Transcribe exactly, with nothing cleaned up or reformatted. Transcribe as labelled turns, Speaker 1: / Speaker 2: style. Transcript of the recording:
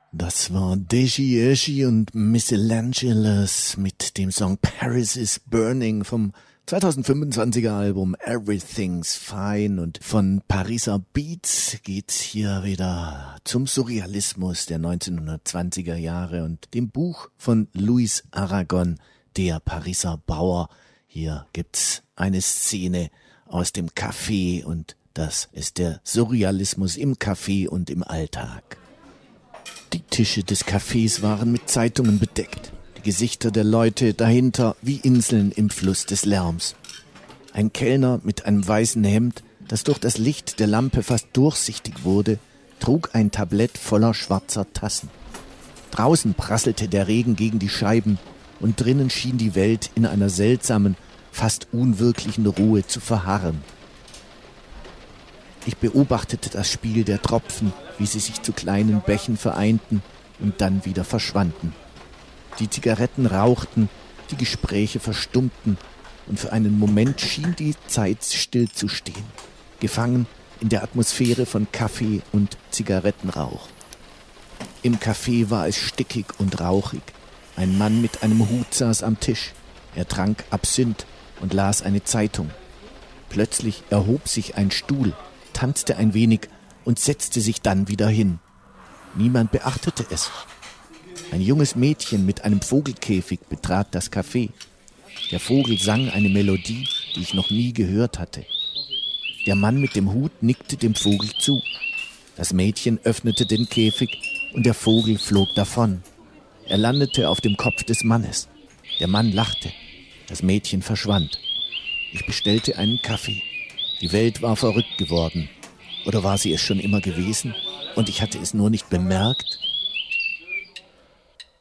Speaker 1: Das war Deji Eji und Michelangelos mit dem Song Paris is Burning vom zweitausendfünfundzwanziger Album Everything's Fine, und von Pariser Beats geht's hier wieder zum Surrealismus der neunzehnhundertzwanziger Jahre und dem Buch von Louis Aragon, Der Pariser Bauer. Hier gibt's eine Szene aus dem Café, und das ist der Surrealismus im Café und im Alltag. Die Tische des Cafés waren mit Zeitungen bedeckt, die Gesichter der Leute dahinter wie Inseln im Fluss des Lärms. Ein Kellner mit einem weißen Hemd, das durch das Licht der Lampe fast durchsichtig wurde, trug ein Tablett voller schwarzer Tassen. Draußen prasselte der Regen gegen die Scheiben und drinnen schien die Welt in einer seltsamen, fast unwirklichen Ruhe zu verharren. Ich beobachtete das Spiel der Tropfen, wie sie sich zu kleinen Bächen vereinten und dann wieder verschwanden. Die Zigaretten rauchten, die Gespräche verstummten, und für einen Moment schien die Zeit stillzustehen, gefangen in der Atmosphäre von Kaffee und Zigarettenrauch. Im Café war es stickig und rauchig. Ein Mann mit einem Hut saß am Tisch. Er trank Absinth und las eine Zeitung. Plötzlich erhob sich ein Stuhl, tanzte ein wenig und setzte sich dann wieder hin. Niemand beachtete es. Ein junges Mädchen mit einem Vogelkäfig betrat das Café. Der Vogel sang eine Melodie, die ich noch nie gehört hatte. Der Mann mit dem Hut nickte dem Vogel zu. Das Mädchen öffnete den Käfig und der Vogel flog davon. Er landete auf dem Kopf des Mannes. Der Mann lachte. Das Mädchen verschwand. Ich bestellte einen Kaffee. Die Welt war verrückt geworden. Oder war sie es schon immer gewesen und ich hatte es nur nicht bemerkt?